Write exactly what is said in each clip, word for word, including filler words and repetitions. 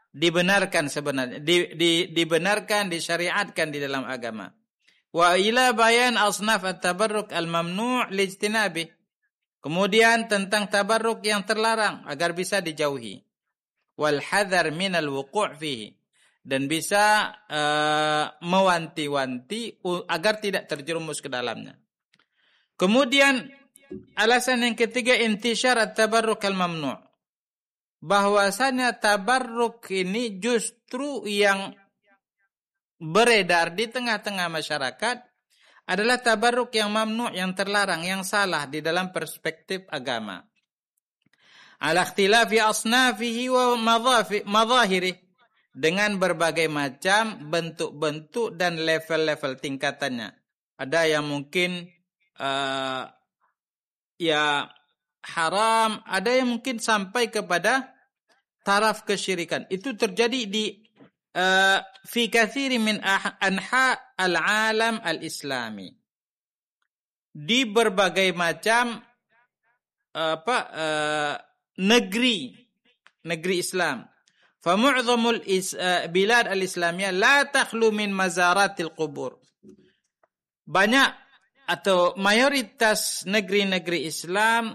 dibenarkan sebenarnya, di, di, dibenarkan, disyariatkan di dalam agama. Wa ila bayan asnaf at-tabarruk al-mamnu' lijtinabi. Kemudian tentang tabarruk yang terlarang agar bisa dijauhi. Wal hadar minal wuqu' fihi. Dan bisa uh, mewanti-wanti agar tidak terjerumus ke dalamnya. Kemudian alasan yang ketiga, intishar at-tabarruk al-mamnu'. Bahwasanya tabarruk ini justru yang beredar di tengah-tengah masyarakat adalah tabarruk yang mamnu', yang terlarang, yang salah di dalam perspektif agama. Ala ikhtilafi asnafihi wa madhahirih. Dengan berbagai macam bentuk-bentuk dan level-level tingkatannya. Ada yang mungkin uh, ya haram, ada yang mungkin sampai kepada taraf kesyirikan. Itu terjadi di uh, fi katsiri min anha al-alam al-islami. Di berbagai macam uh, apa uh, negeri negeri Islam. Fa mu'dhamul bilad al-islamiyah la takhlu min mazaratil qubur. Banyak atau mayoritas negeri-negeri Islam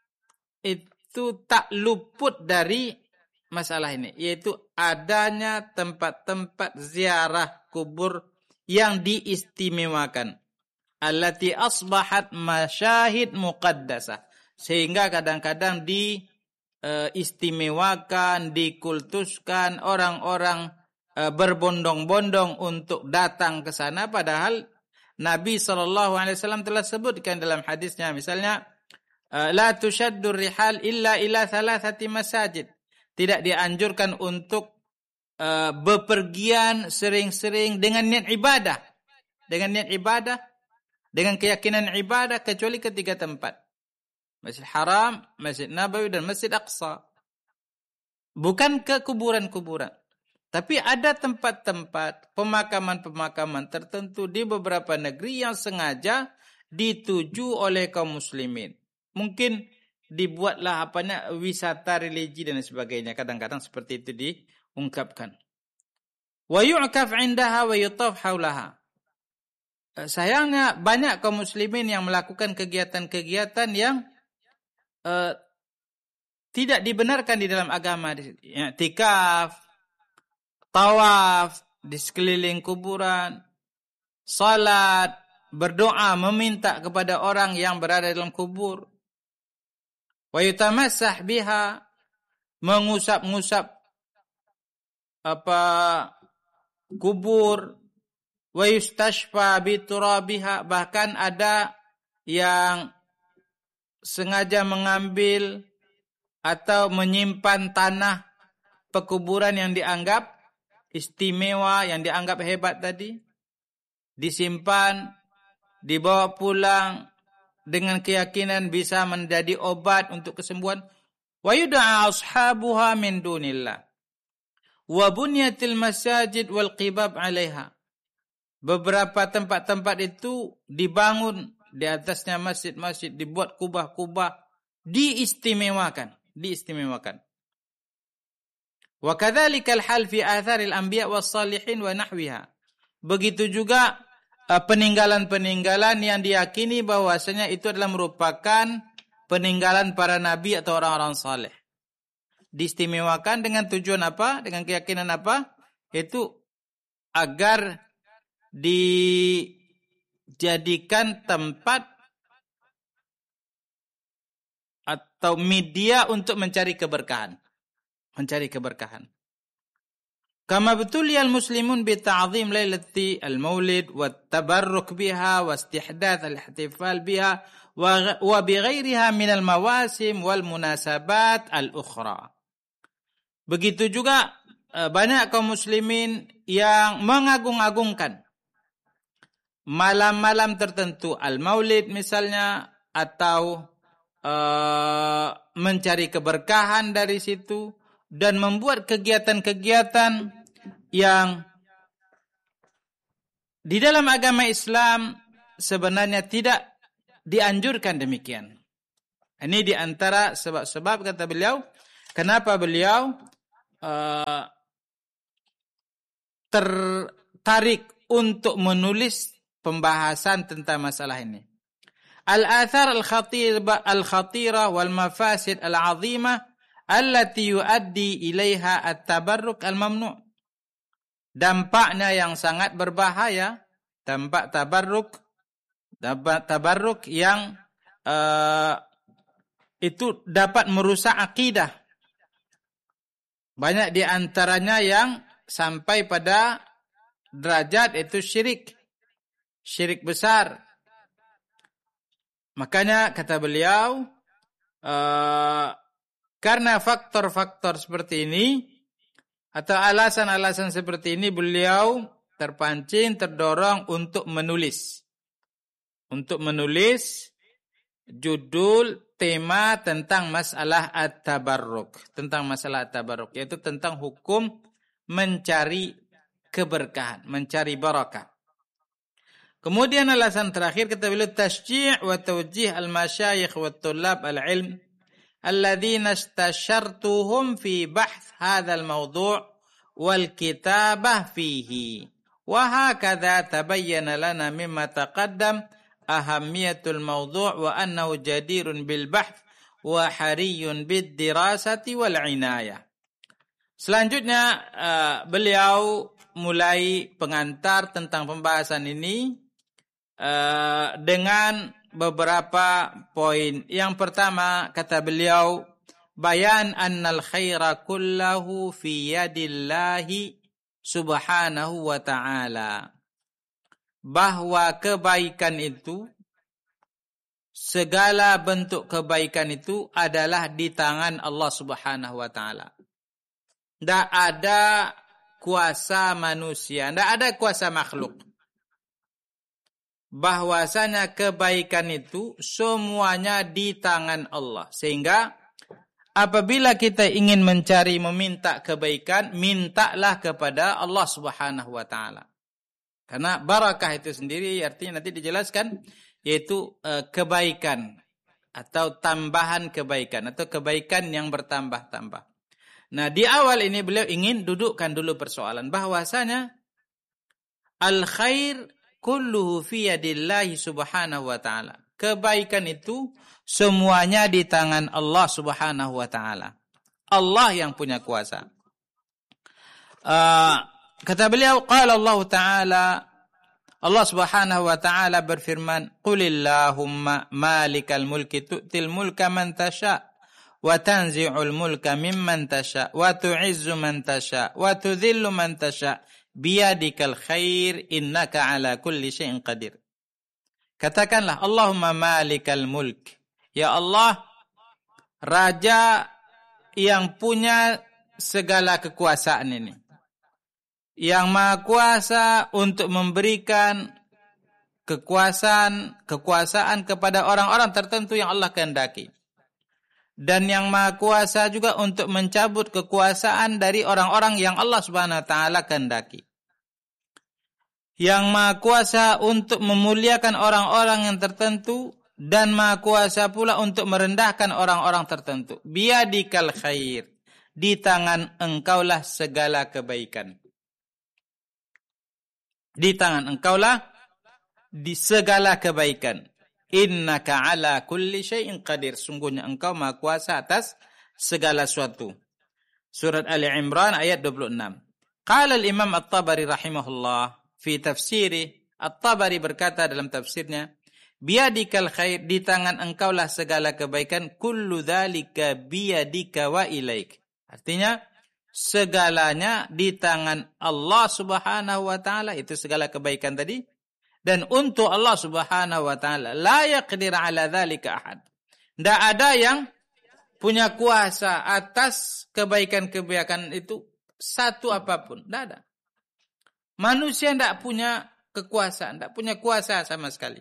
itu tak luput dari masalah ini, yaitu adanya tempat-tempat ziarah kubur yang diistimewakan, allati asbahat masyahid muqaddasah, sehingga kadang-kadang di Uh, istimewakan, dikultuskan, orang-orang uh, berbondong-bondong untuk datang ke sana, padahal Nabi sallallahu alaihi wasallam telah sebutkan dalam hadisnya, misalnya uh, la tushaddur rihal illa ila thalathati masajid. Tidak dianjurkan untuk uh, bepergian sering-sering dengan niat ibadah, dengan niat ibadah, dengan keyakinan ibadah, kecuali ketiga tempat. Masjid Haram, Masjid Nabawi, dan Masjid Aqsa. Bukan ke kuburan-kuburan. Tapi ada tempat-tempat pemakaman-pemakaman tertentu di beberapa negeri yang sengaja dituju oleh kaum muslimin. Mungkin dibuatlah apanya wisata religi dan sebagainya. Kadang-kadang seperti itu diungkapkan. Wa yu'kaf 'indaha wa yutaf haulaha. Sayangnya banyak kaum muslimin yang melakukan kegiatan-kegiatan yang Uh, tidak dibenarkan di dalam agama. I'tikaf, tawaf di sekeliling kuburan, salat, berdoa meminta kepada orang yang berada dalam kubur. Wa yutamassah biha, mengusap-ngusap apa kubur. Wa yustashfa bi turabiha, bahkan ada yang sengaja mengambil atau menyimpan tanah pekuburan yang dianggap istimewa, yang dianggap hebat tadi, disimpan, dibawa pulang dengan keyakinan bisa menjadi obat untuk kesembuhan. Wa yud'a ashabuha min dunillah wa bunyatil masajid wal qibab 'alaiha. Beberapa tempat-tempat itu dibangun di atasnya masjid-masjid, dibuat kubah-kubah, diistimewakan, diistimewakan. Wa kadzalikal hal fi atharil anbiya was salihin wa nahwiha. Begitu juga uh, peninggalan-peninggalan yang diyakini bahwasanya itu adalah merupakan peninggalan para nabi atau orang-orang saleh. Diistimewakan dengan tujuan apa? Dengan keyakinan apa? Itu agar dijadikan tempat atau media untuk mencari keberkahan. Mencari keberkahan. Kama betuliyal muslimun bi ta'zim lailati al-maulid wa tabarruk biha wa istihdath al-ihtifal biha wa bi ghairiha min al-mawasim wal munasabat al-ukhra. Begitu juga banyak kaum muslimin yang mengagung-agungkan malam-malam tertentu, al-maulid misalnya, atau uh, mencari keberkahan dari situ, dan membuat kegiatan-kegiatan yang di dalam agama Islam sebenarnya tidak dianjurkan demikian. Ini di antara sebab-sebab, kata beliau, kenapa beliau uh, tertarik untuk menulis pembahasan tentang masalah ini. Al-athar al-khatirah al-khatirah wal mafasid al-'azimah allati yuaddi ilaiha at-tabarruk al-mamnu'. Dampaknya yang sangat berbahaya, dampak tabarruk, dampak tabarruk yang uh, itu dapat merusak akidah. Banyak di antaranya yang sampai pada derajat itu syirik. Syirik besar. Makanya kata beliau, uh, karena faktor-faktor seperti ini, atau alasan-alasan seperti ini, beliau terpancing, terdorong untuk menulis. Untuk menulis judul tema tentang masalah at-tabarruk. Tentang masalah at-tabarruk, yaitu tentang hukum mencari keberkahan, mencari barakah. Kemudian alasan terakhir kata beliau, tasji' wa tawjih al-masyayikh wa tullab al-ilm alladhina istashartuhum fi bahth hadzal mawdu' wal kitabah fihi. Wa hakadha tabayyana lana mimma taqaddam ahammiyatul mawdu' wa annahu jadirun bil bahth wa hariyun bid dirasati wal inayah. Selanjutnya uh, beliau mulai pengantar tentang pembahasan ini Uh, dengan beberapa poin. Yang pertama kata beliau, bayan annal khaira kullahu fi yadillahi subhanahu wa ta'ala. Bahwa kebaikan itu, segala bentuk kebaikan itu adalah di tangan Allah subhanahu wa ta'ala. Tidak ada kuasa manusia, tidak ada kuasa makhluk. Bahwasanya kebaikan itu semuanya di tangan Allah. Sehingga apabila kita ingin mencari, meminta kebaikan, mintalah kepada Allah Subhanahu wa taala. Karena barakah itu sendiri artinya nanti dijelaskan, yaitu e, kebaikan atau tambahan kebaikan atau kebaikan yang bertambah-tambah. Nah, di awal ini beliau ingin dudukkan dulu persoalan bahwasanya al khair kulluhu fi yadillahi subhanahu wa ta'ala. Kebaikan itu semuanya di tangan Allah subhanahu wa ta'ala. Allah yang punya kuasa. Uh, kata beliau, qala Allah ta'ala, Allah subhanahu wa ta'ala berfirman, qulillahumma malikal mulki tu'til mulka man tasha' wa tanzi'ul mulka mimman tasha' wa tu'izzu man tasha' wa tudhillu man tasha' biyadikal khair innaka ala kulli syai'in qadir. Katakanlah, Allahumma malikal mulk. Ya Allah, Raja yang punya segala kekuasaan ini. Yang maha kuasa untuk memberikan kekuasaan, kekuasaan kepada orang-orang tertentu yang Allah kehendaki. Dan yang maha kuasa juga untuk mencabut kekuasaan dari orang-orang yang Allah subhanahu wa ta'ala kehendaki. Yang maha kuasa untuk memuliakan orang-orang yang tertentu, dan maha kuasa pula untuk merendahkan orang-orang tertentu. Biyadikal khair, di tangan engkaulah segala kebaikan. Di tangan engkaulah di segala kebaikan. Innaka ala kulli syai'in qadir. Sungguhnya engkau maha kuasa atas segala sesuatu. Surat Ali Imran ayat dua puluh enam. Qala al-Imam At-Tabari rahimahullah fi tafsiri. At-Tabari berkata dalam tafsirnya, biyadikal khair, di tangan engkaulah segala kebaikan, kullu dzalika biyadika wa ilaik. Artinya segalanya di tangan Allah Subhanahu wa taala, itu segala kebaikan tadi. Dan untuk Allah Subhanahu wa taala la yaqdir ala dzalika ahad. Tidak ada yang punya kuasa atas kebaikan-kebaikan itu satu apapun, tidak ada. Manusia tidak punya kekuasaan, tidak punya kuasa sama sekali.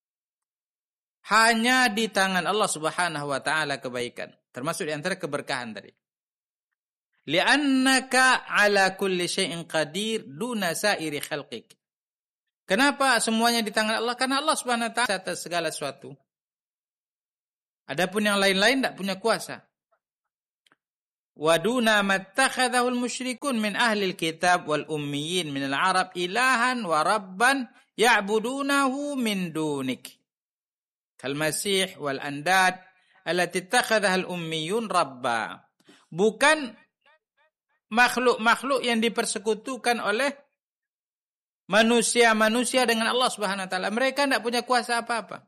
Hanya di tangan Allah Subhanahu wa taala kebaikan, termasuk di antara keberkahan tadi. Li'annaka ala kulli syai'in qadir duna sa'iri khalqik. Kenapa semuanya di tangan Allah? Karena Allah Subhanahu wa taala atas segala sesuatu. Adapun yang lain-lain tidak punya kuasa. wa duna mattakhadhahu al-musyrikun min ahli al-kitab wal ummiyin min al-arab ilahan wa rabban ya'budunahu min dunik kal masih wal andad allati ittakhadhaha al-ummiyun rabba. Bukan makhluk-makhluk yang dipersekutukan oleh manusia-manusia dengan Allah Subhanahu wa taala. Mereka tidak punya kuasa apa-apa.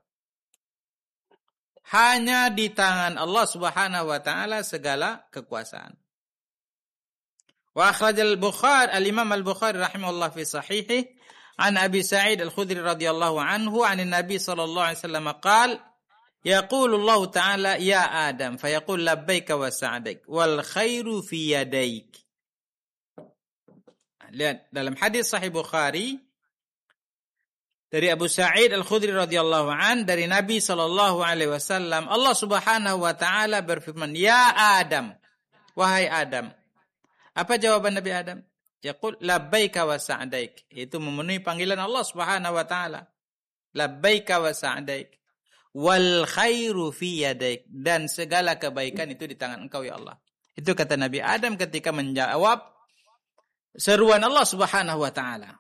Hanya di tangan Allah Subhanahu wa taala segala kekuasaan. Wa akhrajal Bukhari al-Imam al-Bukhari rahimahullah fi sahihi an Abi Sa'id al-Khudri radhiyallahu anhu an Nabi sallallahu alaihi wasallam qala yaqulu Allah ta'ala ya Adam fayaqul labbaika wa sa'daik wal khairu fi yadaik. Lihat dalam hadis sahih Bukhari dari Abu Sa'id Al-Khudri radhiyallahu an dari Nabi sallallahu alaihi wasallam, Allah Subhanahu wa taala berfirman, "Ya Adam, wahai Adam." Apa jawaban Nabi Adam? Yaqul labbaika wa sa'daik. Itu memenuhi panggilan Allah Subhanahu wa taala. Labbaika wa sa'daik. Wal khairu fi yadaik, dan segala kebaikan itu di tangan Engkau ya Allah. Itu kata Nabi Adam ketika menjawab seruan Allah Subhanahu wa taala.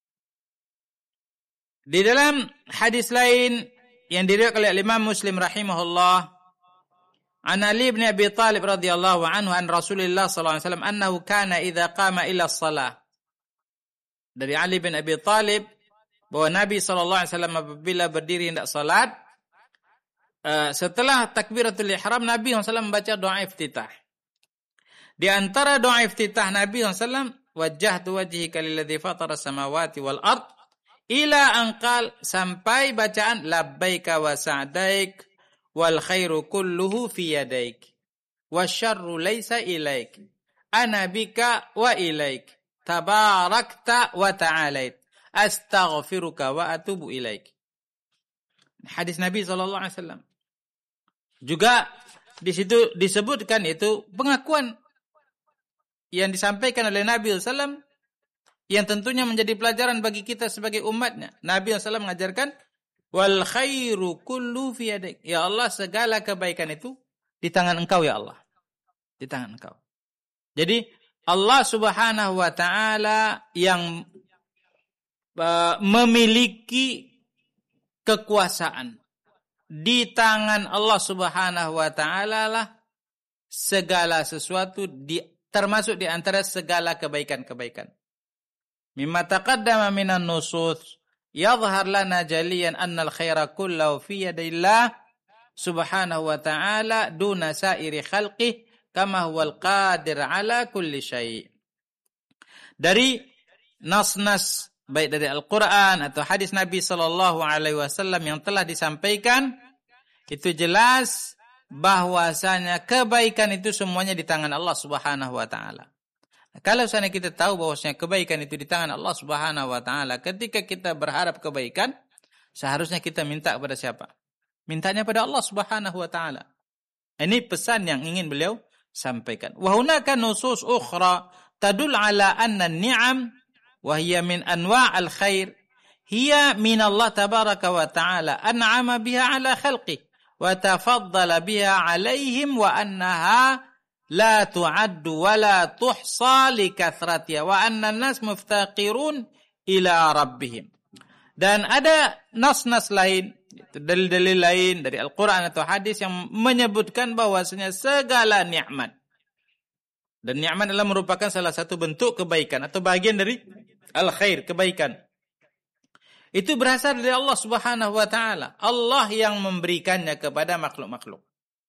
Di dalam hadis lain yang diriwayatkan oleh Imam Muslim rahimahullah, an Ali bin Abi Thalib radhiyallahu anhu an Rasulullah sallallahu alaihi wasallam annahu kana idza qama ila shalah. Dari Ali bin Abi Thalib bahwa Nabi sallallahu alaihi wasallam apabila berdiri hendak salat, uh, setelah takbiratul ihram Nabi sallallahu alaihi wasallam membaca doa iftitah. Di antara doa iftitah Nabi sallallahu alaihi wasallam, wajjahtu wajhika lilladzi fatara samawati wal ard ila anqal, sampai bacaan labbaika wa sa'daik wal khairu kulluhu fi yadaik wasyarru laisa ilaik ana bika wa ilaik tabarakta wa ta'alait astaghfiruka wa atubu ilaik. Hadis Nabi sallallahu alaihi wasallam. Juga di situ disebutkan itu pengakuan yang disampaikan oleh Nabi sallallahu alaihi wasallam yang tentunya menjadi pelajaran bagi kita sebagai umatnya. Nabi sallallahu alaihi wasallam mengajarkan wal khairu kullu fi yadik. Ya Allah, segala kebaikan itu di tangan Engkau ya Allah. Di tangan Engkau. Jadi Allah Subhanahu wa taala yang uh, memiliki kekuasaan. Di tangan Allah Subhanahu wa taala lah segala sesuatu, di, termasuk di antara segala kebaikan-kebaikan. Mimma taqaddama minan nusus yadhhar lana jaliyan anna al-khaira kullahu fi yadillah subhanahu wa ta'ala duna sa'iri khalqih kama huwal qadir ala kulli syai'. Dari nas-nas baik dari Al-Qur'an atau hadis Nabi sallallahu alaihi wasallam yang telah disampaikan, itu jelas bahwasanya kebaikan itu semuanya di tangan Allah Subhanahu wa taala. Kalau seandainya kita tahu bahwasanya kebaikan itu di tangan Allah Subhanahu wa taala, ketika kita berharap kebaikan, seharusnya kita minta kepada siapa? Mintanya pada Allah Subhanahu wa taala. Ini pesan yang ingin beliau sampaikan. Wa hunaka nusus ukhra tadul ala anna an-ni'am wa hiya min anwa' al-khair hiya min Allah tabaraka wa taala an'ama biha ala khalqi wa tafaddala biha alaihim wa annaha la tu'addu wa la tuhsa li kathratiha wa anna an-nas muftaqirun ila rabbihim. Dan ada nas-nas lain, dalil-dalil lain dari Al-Qur'an atau hadis yang menyebutkan bahwasanya segala nikmat, dan nikmat adalah merupakan salah satu bentuk kebaikan atau bagian dari al-khair, kebaikan, itu berasal dari Allah Subhanahu wa taala. Allah yang memberikannya kepada makhluk-makhluk.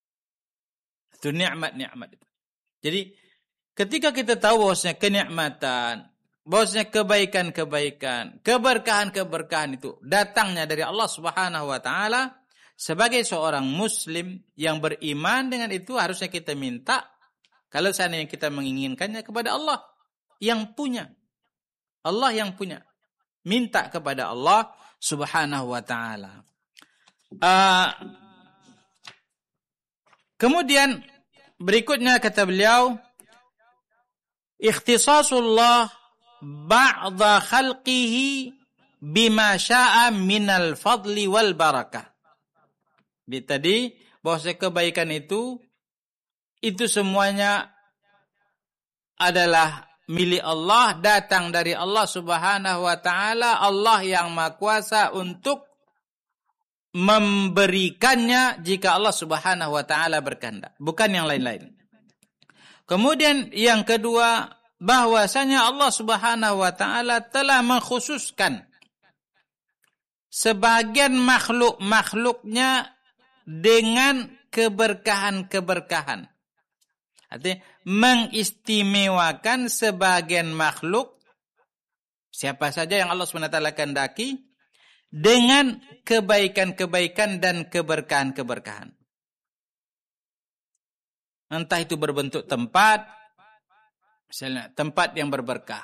Itu nikmat-nikmat itu. Jadi ketika kita tahu bahwasanya kenikmatan, bahwasanya kebaikan-kebaikan, keberkahan-keberkahan itu datangnya dari Allah Subhanahu wa taala, sebagai seorang muslim yang beriman dengan itu harusnya kita minta, kalau seandainya kita menginginkannya, kepada Allah yang punya. Allah yang punya. Minta kepada Allah Subhanahu wa taala. Uh, kemudian berikutnya kata beliau, ikhtisasullah ba'da khalqihi bima sya'a minal fadli wal barakah. Tadi bahwa kebaikan itu itu semuanya adalah milik Allah, datang dari Allah Subhanahu wa taala, Allah yang Maha Kuasa untuk memberikannya jika Allah Subhanahu wa taala berkehendak, bukan yang lain-lain. Kemudian yang kedua, bahwasanya Allah Subhanahu wa taala telah mengkhususkan sebagian makhluk-makhluknya dengan keberkahan-keberkahan. Artinya mengistimewakan sebagian makhluk, siapa saja yang Allah subhanahu wa taala kehendaki, dengan kebaikan-kebaikan dan keberkahan-keberkahan. Entah itu berbentuk tempat, misalnya tempat yang berberkah,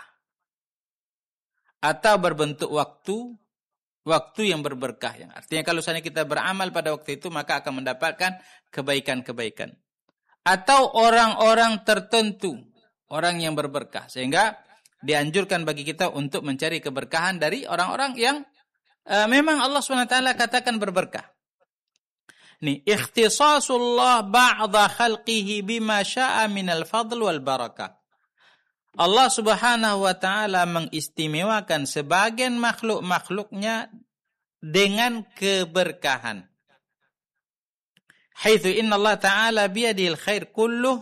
atau berbentuk waktu, waktu yang berberkah. Yang artinya kalau misalnya kita beramal pada waktu itu, maka akan mendapatkan kebaikan-kebaikan. Atau orang-orang tertentu, orang yang berberkah. Sehingga dianjurkan bagi kita untuk mencari keberkahan dari orang-orang yang uh, memang Allah subhanahu wa taala katakan berberkah. Nih, ikhtisasullah ba'da khalqihi bima sya'a minal fadl wal barakah. Allah subhanahu wa ta'ala mengistimewakan sebagian makhluk-makhluknya dengan keberkahan. Haitsu inna Allah ta'ala biyadil khair kulluh.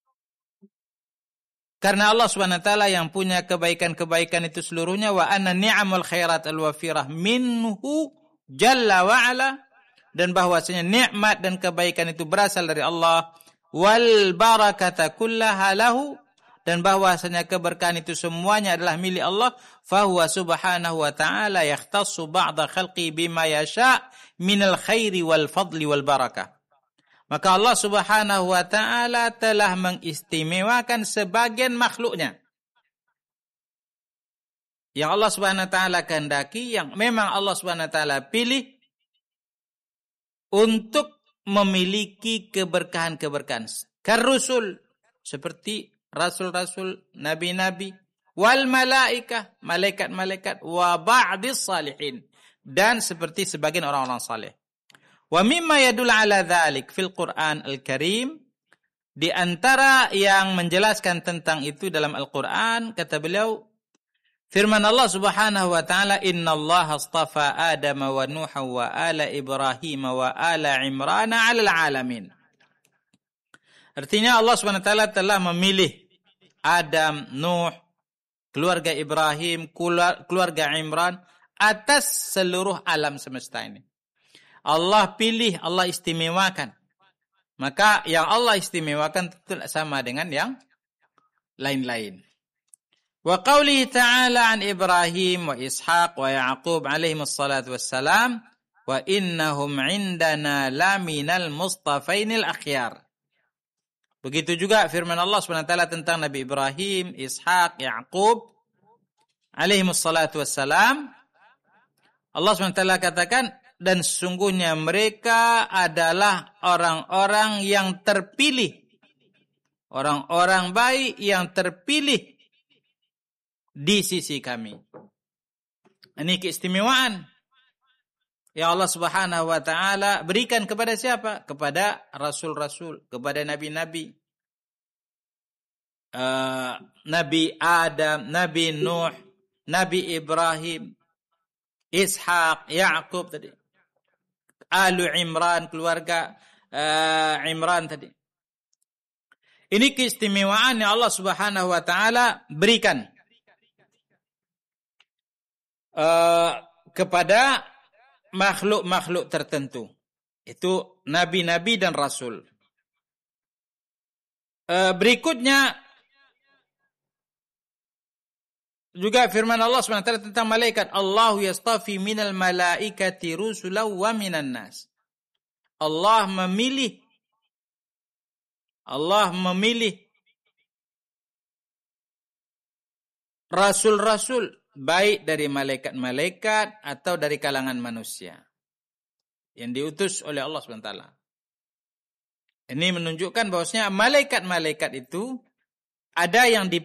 Karena Allah subhanahu wa ta'ala yang punya kebaikan-kebaikan itu seluruhnya. Wa anna ni'amul khairat al-wafirah minhu jalla wa'ala. Dan bahwasanya nikmat dan kebaikan itu berasal dari Allah. Wal barakata kullaha lahu. Dan bahwasanya keberkahan itu semuanya adalah milik Allah. Fahuwa subhanahu wa ta'ala yakhtassu ba'da khalqi bima yasha' minal khairi wal fadli wal barakah. Maka Allah subhanahu wa ta'ala telah mengistimewakan sebagian makhluknya. Yang Allah subhanahu wa ta'ala kehendaki, yang memang Allah subhanahu wa ta'ala pilih untuk memiliki keberkahan-keberkahan. Karusul, seperti rasul-rasul, nabi-nabi, wal malaikah, malaikat-malaikat, wa ba'dis salihin, dan seperti sebagian orang-orang saleh. Wa mimma yadul ala dzalik fil Qur'an al-Karim, di antara yang menjelaskan tentang itu dalam Al-Qur'an, kata beliau, firman Allah Subhanahu wa taala, innallaha astafa Adam wa Nuh wa ala Ibrahim wa ala Imran 'alal 'alamin. Artinya Allah Subhanahu wa taala telah memilih Adam, Nuh, keluarga Ibrahim, keluarga Imran atas seluruh alam semesta ini. Allah pilih, Allah istimewakan. Maka yang Allah istimewakan tentu sama dengan yang lain-lain. Wa qawlihi ta'ala an Ibrahim wa Ishaq wa Ya'qub alaihimus salatu wassalam, wa innahum 'indana laminal mustafainil akhyar. Begitu juga firman Allah subhanahu wa taala tentang Nabi Ibrahim, Ishaq, Ya'qub alaihimus salatu wassalam. Allah subhanahu wa taala katakan, dan sesungguhnya mereka adalah orang-orang yang terpilih. Orang-orang baik yang terpilih di sisi kami. Ini keistimewaan yang Allah subhanahu wa ta'ala berikan kepada siapa? Kepada rasul-rasul, kepada nabi-nabi. Uh, Nabi Adam, Nabi Nuh, Nabi Ibrahim, Ishaq, Ya'qub tadi. Alu Imran, keluarga uh, Imran tadi. Ini keistimewaan yang Allah subhanahu wa ta'ala berikan uh, kepada makhluk-makhluk tertentu. Itu nabi-nabi dan rasul. Uh, berikutnya juga firman Allah subhanahu wa taala tentang malaikat, Allahu yastafi minal malaikati rusulan wa minan nas. Allah memilih Allah memilih rasul-rasul baik dari malaikat-malaikat atau dari kalangan manusia yang diutus oleh Allah subhanahu wa taala. Ini menunjukkan bahwasanya malaikat-malaikat itu ada yang di